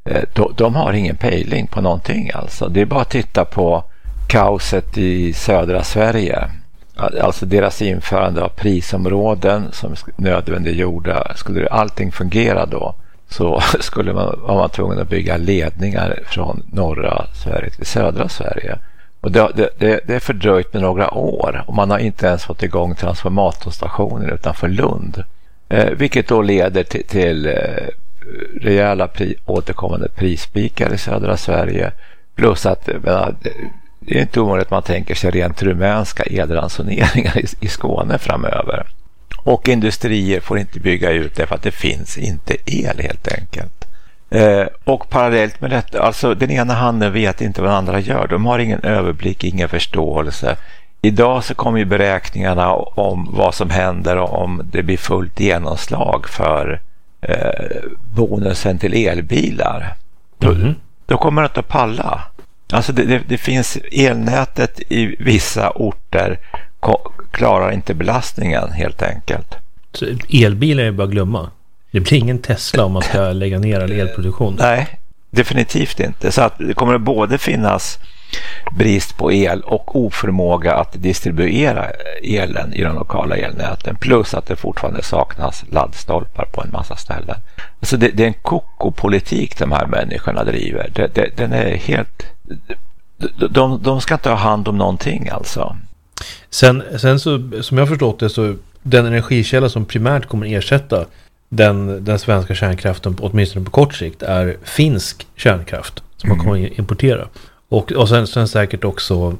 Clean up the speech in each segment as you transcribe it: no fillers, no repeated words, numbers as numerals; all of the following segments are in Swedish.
de har ingen pejling på någonting alltså. Det är bara att titta på kaoset i södra Sverige. Alltså deras införande av prisområden som nödvändiggjorda. Skulle allting fungera då, så skulle var man tvungen att bygga ledningar från norra Sverige till södra Sverige. Och det är fördröjt med några år, och man har inte ens fått igång transformatorstationer utanför Lund. Vilket då leder till rejäla återkommande prisspikar i södra Sverige. Plus att det är inte omöjligt att man tänker sig rent rumänska elransoneringar i Skåne framöver. Och industrier får inte bygga ut därför att det finns inte el helt enkelt. Och parallellt med detta, alltså den ena handen vet inte vad den andra gör. De har ingen överblick, ingen förståelse. Idag så kommer ju beräkningarna om vad som händer om det blir fullt genomslag för bonusen till elbilar. Då kommer det inte att palla. Alltså det finns elnätet i vissa orter klarar inte belastningen helt enkelt. Så elbilar är bara att glömma. Det blir ingen Tesla om man ska lägga ner all elproduktion. Nej, definitivt inte. Så att det kommer att både finnas brist på el och oförmåga att distribuera elen i de lokala elnäten. Plus att det fortfarande saknas laddstolpar på en massa ställen. Alltså det är en kokopolitik de här människorna driver. Den är helt... De ska inte ha hand om någonting alltså. Sen så, som jag har förstått det, så den energikälla som primärt kommer ersätta den svenska kärnkraften, åtminstone på kort sikt, är finsk kärnkraft som man kommer att importera. Och sen säkert också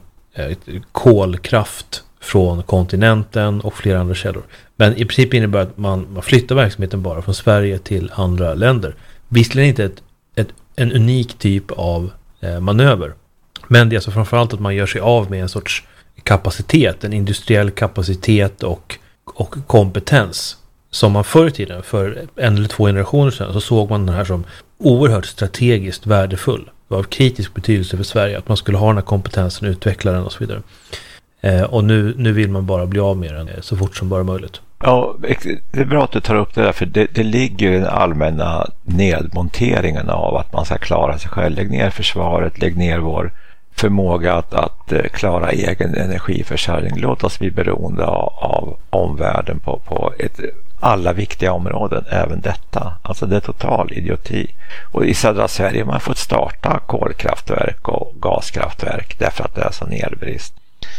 kolkraft från kontinenten och flera andra källor. Men i princip innebär att man flyttar verksamheten bara från Sverige till andra länder. Visserligen inte en unik typ av manöver. Men det är alltså framförallt att man gör sig av med en sorts kapacitet, en industriell kapacitet och kompetens som man förr i tiden, för en eller två generationer sedan, så såg man den här som oerhört strategiskt värdefull. Det var av kritisk betydelse för Sverige att man skulle ha den här kompetensen, utveckla den och så vidare. Och nu vill man bara bli av med den så fort som bara möjligt. Ja, det är bra att du tar upp det där, för det ligger i den allmänna nedmonteringen av att man ska klara sig själv. Lägg ner försvaret, lägg ner vår förmåga att klara egen energiförsörjning. Låt oss bli beroende av omvärlden på alla viktiga områden, även detta. Alltså det är total idioti. Och i södra Sverige har man fått starta kolkraftverk och gaskraftverk därför att det är sån elbrist.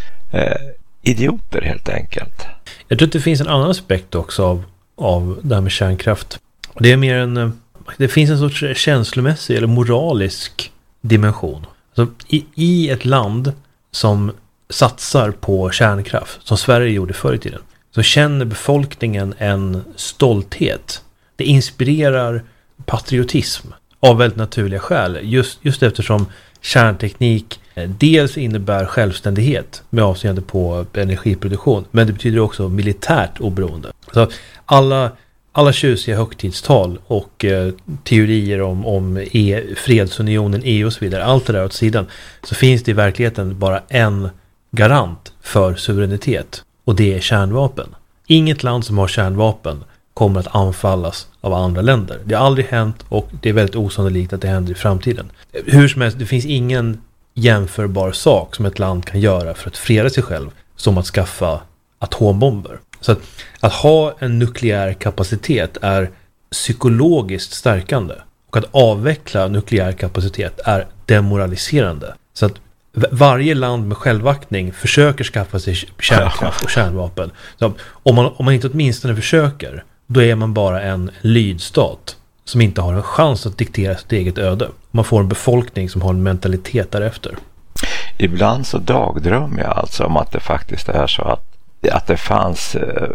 Idioter helt enkelt. Jag tror att det finns en annan aspekt också av det här med kärnkraft. Det är mer det finns en sorts känslomässig eller moralisk dimension. Alltså, i ett land som satsar på kärnkraft, som Sverige gjorde förr i tiden, så känner befolkningen en stolthet. Det inspirerar patriotism av väldigt naturliga skäl. Just eftersom kärnteknik dels innebär självständighet med avseende på energiproduktion, men det betyder också militärt oberoende. Så alla tjusiga högtidstal och teorier om fredsunionen, EU och så vidare, allt det där åt sidan, så finns det i verkligheten bara en garant för suveränitet, och det är kärnvapen. Inget land som har kärnvapen kommer att anfallas av andra länder. Det har aldrig hänt, och det är väldigt osannolikt att det händer i framtiden. Hur som helst, det finns ingen jämförbar sak som ett land kan göra för att freda sig själv som att skaffa atombomber. Så att ha en nukleär kapacitet är psykologiskt stärkande, och att avveckla nukleär kapacitet är demoraliserande. Så att varje land med självaktning försöker skaffa sig kärnkraft och kärnvapen. Så om man inte åtminstone försöker, då är man bara en lydstat som inte har en chans att diktera sitt eget öde. Man får en befolkning som har en mentalitet därefter. Ibland så dagdrömmer jag alltså om att det faktiskt är så att det fanns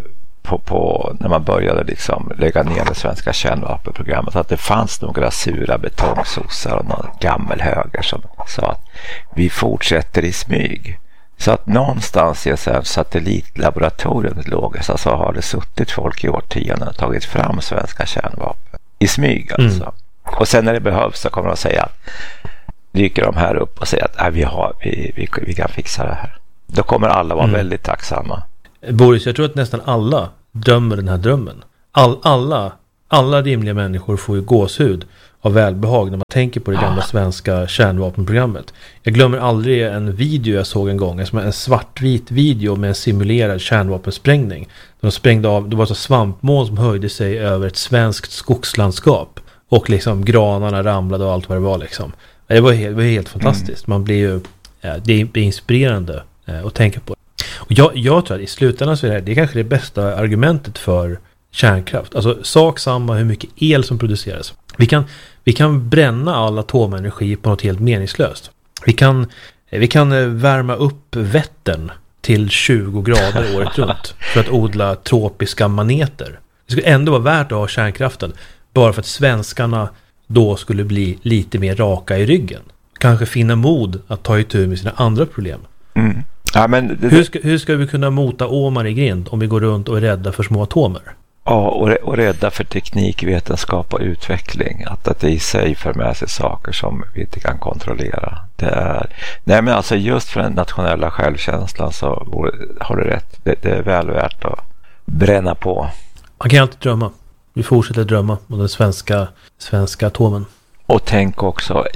när man började liksom lägga ner det svenska kärnvapenprogrammet, att det fanns några sura betongsossar och någon gammal höger som sa att vi fortsätter i smyg. Så att någonstans i satellitlaboratoriet låg, så har det suttit folk i årtionden och tagit fram svenska kärnvapen i smyg alltså. Och sen när det behövs så kommer de att säga att dyker de här upp och säger att vi kan fixa det här. Då kommer alla vara väldigt tacksamma. Boris, jag tror att nästan alla dömer den här drömmen. Alla rimliga människor får ju gåshud av välbehag när man tänker på det gamla svenska kärnvapenprogrammet. Jag glömmer aldrig en video jag såg en gång, en svartvit video med en simulerad kärnvapensprängning. De sprängde av, det var så svampmoln som höjde sig över ett svenskt skogslandskap och liksom granarna ramlade och allt vad det var liksom. Det var helt fantastiskt. Man blir ju, det är inspirerande att tänka på. Och jag tror att i slutändan så är det är kanske det bästa argumentet för kärnkraft. Alltså sak samma hur mycket el som produceras. Vi kan bränna all atomenergi på något helt meningslöst. Vi kan värma upp Vättern till 20 grader året runt för att odla tropiska maneter. Det skulle ändå vara värt att ha kärnkraften bara för att svenskarna då skulle bli lite mer raka i ryggen. Kanske finna mod att ta itu med sina andra problem. Mm. Ja, men hur ska vi kunna mota åmar i grind om vi går runt och är rädda för små atomer? Ja, och rädda för teknik, vetenskap och utveckling. Att det i sig för med sig saker som vi inte kan kontrollera. Nej, men alltså just för den nationella självkänslan så har du rätt. Det är väl värt att bränna på. Man kan alltid drömma. Vi fortsätter drömma om den svenska atomen. Och tänk också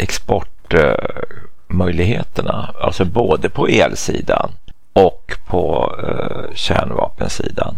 exportmöjligheterna. Alltså både på elsidan och på kärnvapensidan.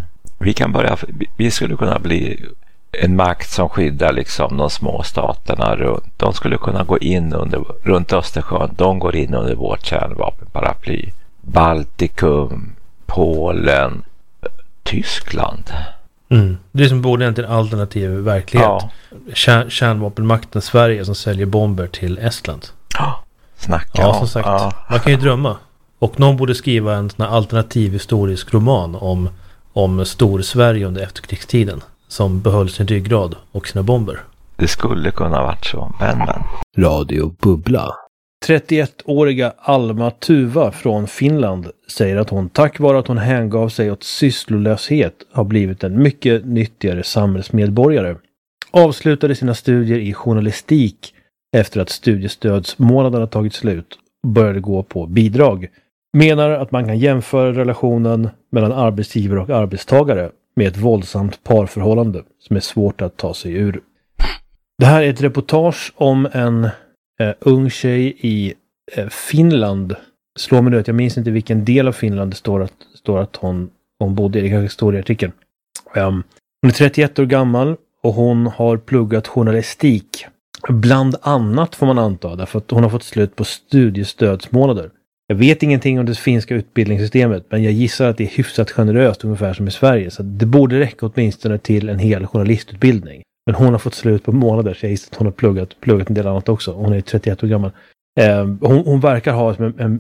Vi skulle kunna bli en makt som skyddar liksom de små staterna runt. De skulle kunna gå in runt Östersjön. De går in under vårt kärnvapenparaply. Baltikum, Polen, Tyskland. Det är som borde en alternativ verklighet. Ja. Kärnvapenmakten Sverige som säljer bomber till Estland. Snacka som sagt. Man kan ju drömma. Och någon borde skriva en sån här alternativ historisk roman om Stor-Sverige under efterkrigstiden som behöll sin ryggrad och sina bomber. Det skulle kunna ha varit så, men. Radio Bubbla. 31-åriga Alma Tuva från Finland säger att hon tack vare att hon hängav sig åt sysslolöshet har blivit en mycket nyttigare samhällsmedborgare. Avslutade sina studier i journalistik efter att studiestödsmånaderna tagit slut och började gå på bidrag. Menar att man kan jämföra relationen mellan arbetsgivare och arbetstagare med ett våldsamt parförhållande som är svårt att ta sig ur. Det här är ett reportage om en ung tjej i Finland. Slår mig nu att jag minns inte vilken del av Finland det står att hon bodde i. Det kanske står i artikeln. Hon är 31 år gammal och hon har pluggat journalistik. Bland annat får man anta därför att hon har fått slut på studiestödsmånader. Jag vet ingenting om det finska utbildningssystemet, men jag gissar att det är hyfsat generöst ungefär som i Sverige. Så det borde räcka åtminstone till en hel journalistutbildning. Men hon har fått slut på månader, så jag gissar att hon har pluggat en del annat också. Hon är 31 år gammal. Hon verkar ha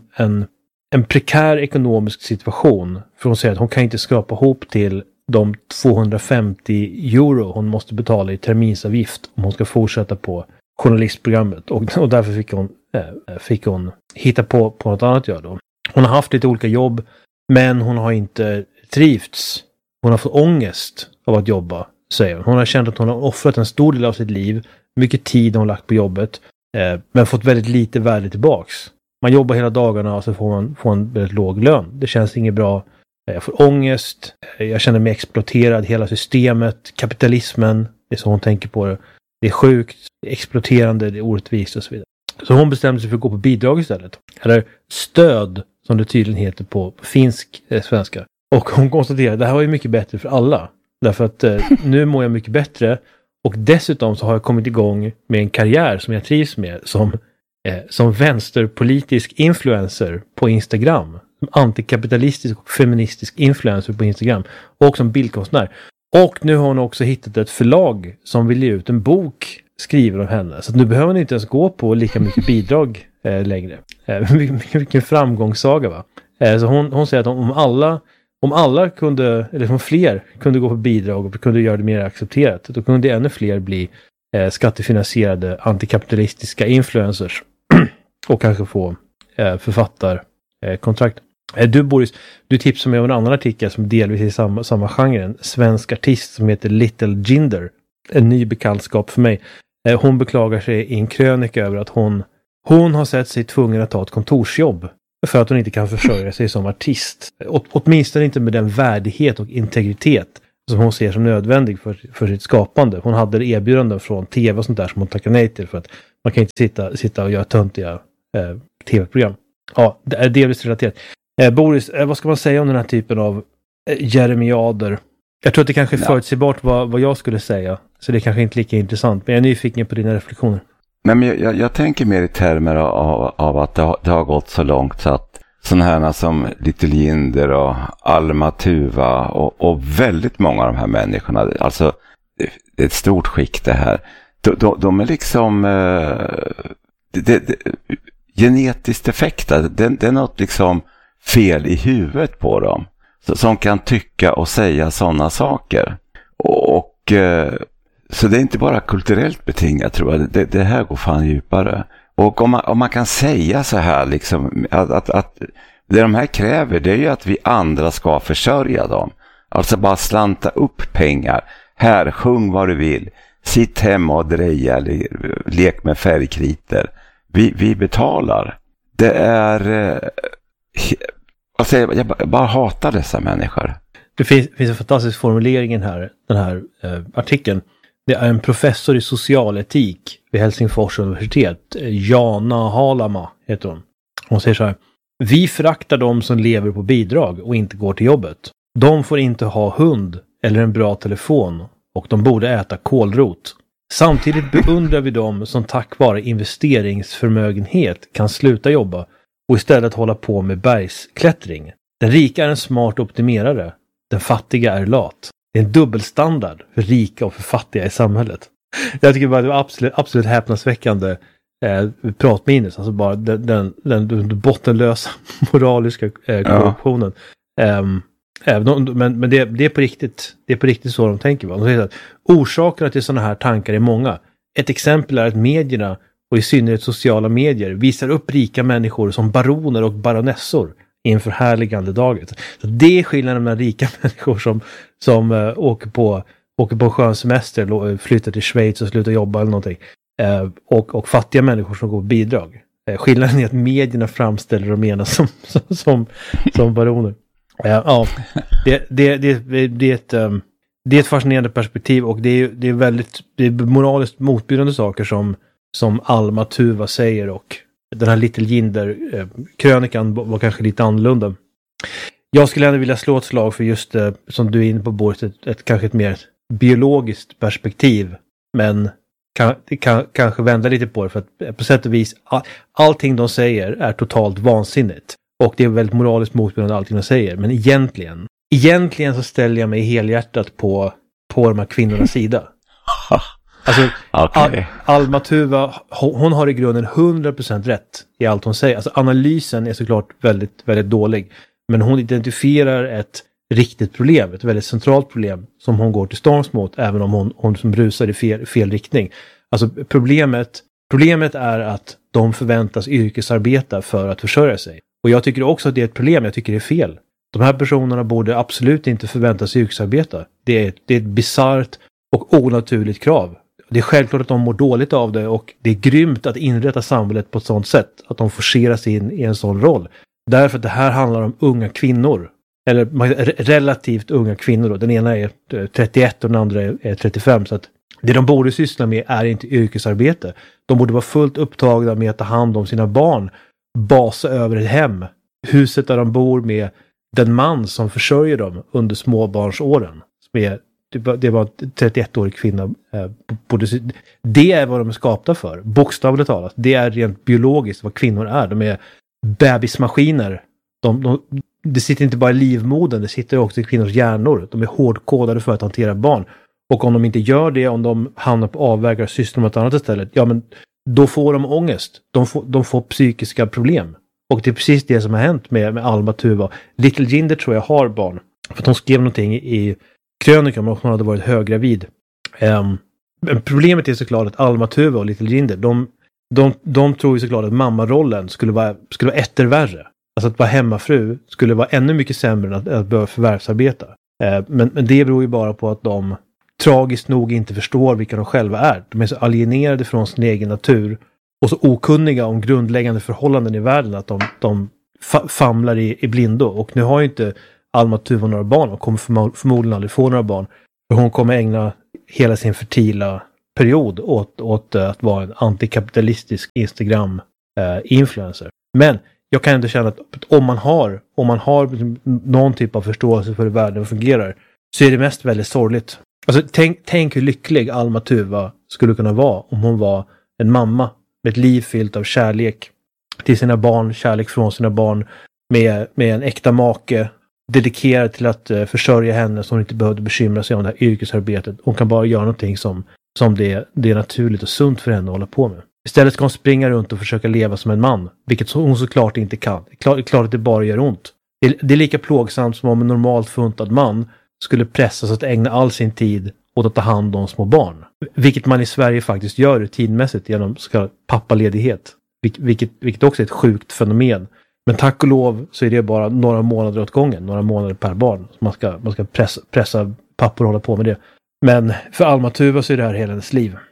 en prekär ekonomisk situation. För hon säger att hon kan inte skrapa ihop till de 250 euro hon måste betala i terminsavgift om hon ska fortsätta på journalistprogrammet. Och därför fick hon hitta på något annat att göra då. Hon har haft lite olika jobb, men hon har inte trivts. Hon har fått ångest av att jobba, säger hon. Hon har känt att hon har offrat en stor del av sitt liv. Mycket tid hon lagt på jobbet. Men fått väldigt lite värde tillbaks. Man jobbar hela dagarna och så får man väldigt låg lön. Det känns inget bra. Jag får ångest. Jag känner mig exploaterad. Hela systemet, kapitalismen. Det är så hon tänker på det. Det är sjukt, det är exploaterande, det är orättvist och så vidare. Så hon bestämde sig för att gå på bidrag istället. Eller stöd, som det tydligen heter på finsk svenska. Och hon konstaterade att det här var ju mycket bättre för alla. Därför att nu mår jag mycket bättre. Och dessutom så har jag kommit igång med en karriär som jag trivs med. Som vänsterpolitisk influencer på Instagram. Som antikapitalistisk och feministisk influencer på Instagram. Och som bildkonstnär. Och nu har hon också hittat ett förlag som vill ge ut en bok skriven av henne. Så nu behöver hon inte ens gå på lika mycket bidrag längre. Vilken framgångssaga, va? Så hon säger att om alla kunde, eller om fler kunde gå på bidrag och kunde göra det mer accepterat, då kunde ännu fler bli skattefinansierade antikapitalistiska influencers och kanske få författarkontrakt. Du Boris, du tipsade mig om en annan artikel som delvis är i samma genre. En svensk artist som heter Little Jinder. En ny bekantskap för mig. Hon beklagar sig i en krönika över att hon har sett sig tvungen att ta ett kontorsjobb för att hon inte kan försörja sig som artist. Åtminstone inte med den värdighet och integritet som hon ser som nödvändig för sitt skapande. Hon hade erbjudanden från tv och sånt där som hon tackade nej till för att man kan inte sitta och göra töntiga tv-program. Ja, det är delvis relaterat. Boris, vad ska man säga om den här typen av jeremiader? Jag tror att det kanske är förutsägbart vad jag skulle säga. Så det är kanske inte lika intressant. Men jag är nyfiken på dina reflektioner. Nej, men jag tänker mer i termer av att det har gått så långt så att sådana här som Little Jinder och Alma Tuva och väldigt många av de här människorna, alltså det är ett stort skikt det här. De är liksom genetiskt defekta. Det är något liksom fel i huvudet på dem som kan tycka och säga sådana saker. Och så det är inte bara kulturellt betingat, tror jag. Det här går fan djupare. Och om man kan säga så här liksom, att det de här kräver, det är ju att vi andra ska försörja dem. Alltså bara slanta upp pengar. Här, sjung vad du vill. Sitt hemma och dreja eller lek med färgkriter. Vi betalar. Det är... Alltså, jag bara hatar dessa människor. Det finns en fantastisk formulering i den här artikeln. Det är en professor i socialetik vid Helsingfors universitet. Jana Halama heter hon. Hon säger så här: vi föraktar de som lever på bidrag och inte går till jobbet. De får inte ha hund eller en bra telefon och de borde äta kålrot. Samtidigt beundrar vi dem som tack vare investeringsförmögenhet kan sluta jobba och istället hålla på med bergsklättring. Den rika är en smart optimerare. Den fattiga är lat. Det är en dubbelstandard för rika och för fattiga i samhället. Jag tycker bara det var absolut häpnadsväckande pratminus. Alltså bara den bottenlösa moraliska korruptionen. Men det är på riktigt. Det är på riktigt så de tänker. De säger att orsakerna till sådana här tankar är många. Ett exempel är att medierna och i synnerhet sociala medier visar upp rika människor som baroner och baronessor inför härligande dagar. Så det är skillnaden mellan rika människor som åker på skön semester, flyttar till Schweiz och slutar jobba eller någonting. Och fattiga människor som går på bidrag. Skillnaden är att medierna framställer de ena som baroner. Ja, det är ett fascinerande perspektiv och det är moraliskt motbjudande saker som Alma Tuva säger, och den här Little Jinder krönikan var kanske lite annorlunda. Jag skulle ändå vilja slå ett slag för just som du är inne på, Boris, kanske ett mer biologiskt perspektiv, men kanske vända lite på det, för att på sätt och vis allting de säger är totalt vansinnigt och det är väldigt moraliskt motbjudande allting de säger, men egentligen så ställer jag mig helhjärtat på de här kvinnornas sida. Alltså, okay. Alma Tuva, hon har i grunden 100% rätt i allt hon säger. Alltså, analysen är såklart väldigt, väldigt dålig. Men hon identifierar ett riktigt problem, ett väldigt centralt problem som hon går till storms mot, även om hon som brusar i fel riktning. Alltså problemet är att de förväntas yrkesarbeta för att försörja sig. Och jag tycker också att det är ett problem, jag tycker det är fel. De här personerna borde absolut inte förväntas yrkesarbeta. Det är ett bizarrt och onaturligt krav. Det är självklart att de mår dåligt av det, och det är grymt att inrätta samhället på ett sådant sätt att de forceras in i en sån roll. Därför att det här handlar om unga kvinnor. Eller relativt unga kvinnor då. Den ena är 31 och den andra är 35. Så att det de borde syssla med är inte yrkesarbete. De borde vara fullt upptagna med att ta hand om sina barn. Basa över ett hem. Huset där de bor med den man som försörjer dem under småbarnsåren. Det var 31-årig kvinna. Det är vad de är skapta för. Bokstavligt talat. Det är rent biologiskt vad kvinnor är. De är bebismaskiner. Det sitter inte bara i livmodern. Det sitter också i kvinnors hjärnor. De är hårdkodade för att hantera barn. Och om de inte gör det, om de hamnar på avvägar system ett annat istället, ja, men då får de ångest. De får psykiska problem. Och det är precis det som har hänt med Alma Tuva. Little Jinder tror jag har barn. För att hon skrev någonting i krönikan om att hon hade varit höggravid. Men problemet är såklart att Alma Tuva och Little Jinder, de tror ju såklart att mammarollen skulle vara ettervärre. Alltså att vara hemmafru skulle vara ännu mycket sämre än att behöva förvärvsarbeta. Men det beror ju bara på att de tragiskt nog inte förstår vilka de själva är. De är så alienerade från sin egen natur och så okunniga om grundläggande förhållanden i världen att de famlar i blindo. Och nu har ju inte Alma-Tuva några barn och kommer förmodligen aldrig få några barn. För hon kommer ägna hela sin fertila period åt att vara en antikapitalistisk Instagram-influencer. Men jag kan ändå känna att om man har någon typ av förståelse för hur världen fungerar, så är det mest väldigt sorgligt. Alltså tänk hur lycklig Alma-Tuva skulle kunna vara om hon var en mamma med ett liv fyllt av kärlek till sina barn, kärlek från sina barn, med en äkta make, dedikerad till att försörja henne, så hon inte behövde bekymra sig om det här yrkesarbetet. Hon kan bara göra någonting som det är naturligt och sunt för henne att hålla på med. Istället ska hon springa runt och försöka leva som en man, vilket hon såklart inte kan. Det är klart att det bara gör ont. Det är lika plågsamt som om en normalt funtad man skulle pressas att ägna all sin tid åt att ta hand om små barn. Vilket man i Sverige faktiskt gör rutinmässigt genom så kallad pappaledighet. Vilket också är ett sjukt fenomen. Men tack och lov så är det bara några månader åt gången, några månader per barn. Så man ska pressa pappor att hålla på med det. Men för Alma-Tuva så är det här hela hennes liv.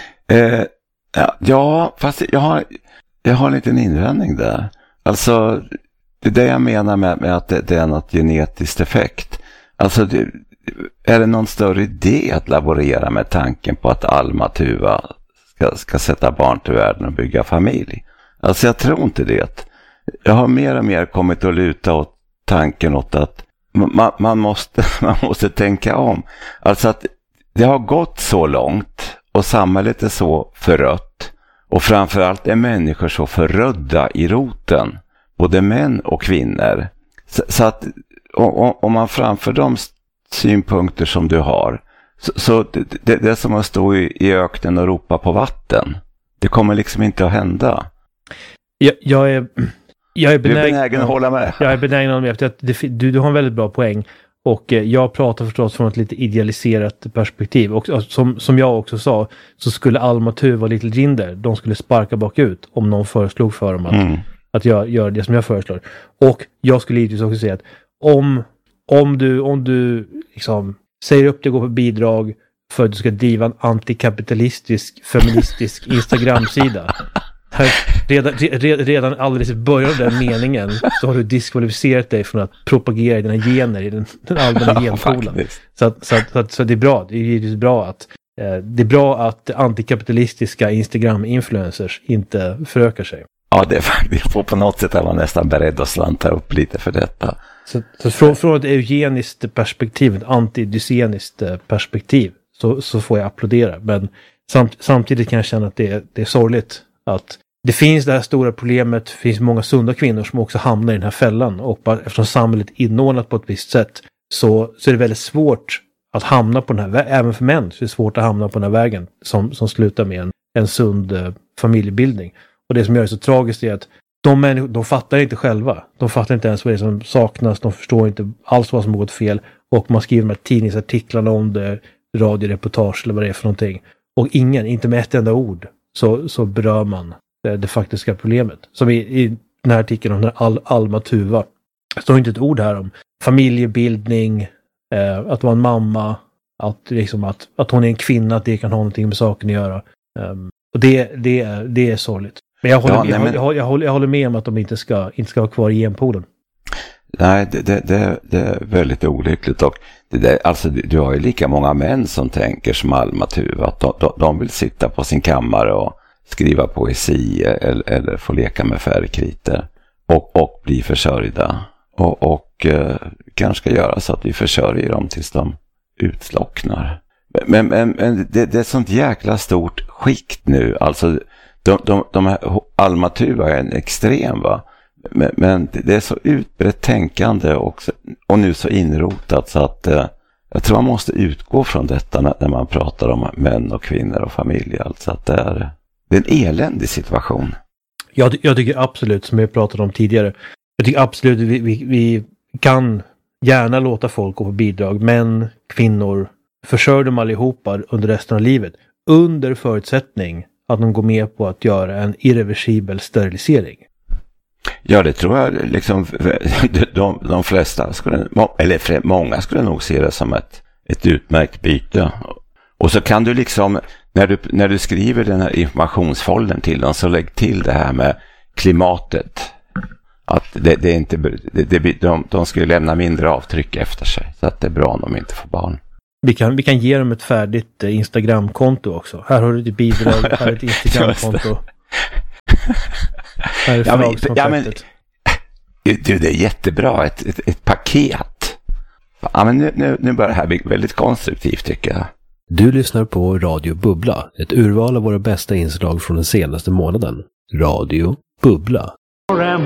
Ja, fast jag har en liten invändning där. Alltså, det är det jag menar med att det är något genetiskt effekt. Alltså, är det någon större idé att laborera med tanken på att Alma-Tuva ska sätta barn till världen och bygga familj? Alltså, jag tror inte det. Jag har mer och mer kommit att luta åt tanken åt att man måste tänka om. Alltså att det har gått så långt och samhället är så förrött, och framförallt är människor så förrödda i roten, både män och kvinnor. Så att om man framför de synpunkter som du har, så det är som att stå i öknen och ropa på vatten. Det kommer liksom inte att hända. Jag är benägen att hålla med. Jag är benägen att hålla med. Du har en väldigt bra poäng. Och jag pratar förstås från ett lite idealiserat perspektiv. Och som jag också sa, så skulle Alma-Tuva och Little Jinder, de skulle sparka bakut om någon föreslog för dem att göra det som jag föreslår. Och jag skulle givetvis också säga att om du liksom säger upp dig och går på bidrag för att du ska driva en antikapitalistisk, feministisk Instagram-sida. Redan alldeles i början av den meningen så har du diskvalificerat dig från att propagera dina gener i den allmänna genpoolen. Så det är bra. Det är givetvis bra att antikapitalistiska Instagram-influencers inte förökar sig. Ja, det är faktiskt på något sätt är man nästan beredd att slanta upp lite för detta. Så från ett eugeniskt perspektiv, ett antideuceniskt perspektiv, så får jag applådera. Men samtidigt kan jag känna att det är sorgligt att det finns det här stora problemet. Det finns många sunda kvinnor som också hamnar i den här fällan. Och eftersom samhället är inordnat på ett visst sätt, så är det väldigt svårt att hamna på den här, även för män, så är det svårt att hamna på den här vägen som slutar med en sund familjebildning. Och det som gör det så tragiskt är att de fattar inte själva. De fattar inte ens vad det är som saknas. De förstår inte alls vad som har gått fel. Och man skriver de här tidningsartiklarna om det, radioreportage eller vad det är för någonting. Och inte med ett enda ord så berör man det faktiska problemet. Som i den här artikeln om den här Alma-Tuva. Det står inte ett ord här om familjebildning, att vara en mamma, att hon är en kvinna, att det kan ha någonting med saken att göra. Och det är sorgligt. Men jag håller med om att de inte ska vara kvar i genpoolen. Nej, det är väldigt olyckligt. Och alltså, du har ju lika många män som tänker som Alma-Tuva, att de vill sitta på sin kammare och skriva poesi eller få leka med färgkritor och bli försörjda. Och kanske ska göra så att vi försörjer dem tills de utslocknar. Men det är sånt jäkla stort skikt nu. Alltså de här Alma-Tuva är en extrem, va? Men det är så utbrett tänkande och nu så inrotat så att jag tror man måste utgå från detta när man pratar om män och kvinnor och familj. Alltså att det är en eländig situation. Jag tycker absolut, som jag pratade om tidigare, jag tycker absolut vi kan gärna låta folk gå på bidrag. Män, kvinnor, försörj dem allihopa under resten av livet. Under förutsättning att de går med på att göra en irreversibel sterilisering. Ja, det tror jag liksom de flesta många skulle nog se det som ett utmärkt byte. Och så kan du liksom när du skriver den här informationsfoldern till dem, så lägg till det här med klimatet. att det är inte, de skulle lämna mindre avtryck efter sig. Så att det är bra om de inte får barn. Vi kan ge dem ett färdigt Instagramkonto också. Här har du ditt bidrag, här är ett Instagramkonto. Här är förlagskontraktet. Du, det är jättebra. Ett paket. Ja, men nu börjar det här bli väldigt konstruktivt, tycker jag. Du lyssnar på Radio Bubbla, ett urval av våra bästa inslag från den senaste månaden. Radio Bubbla.